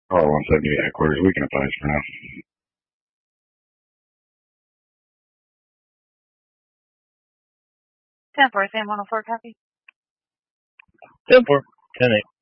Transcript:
R178 headquarters. We can advise for now. 10-4, Sam 104, copy. 10-4, 10-8.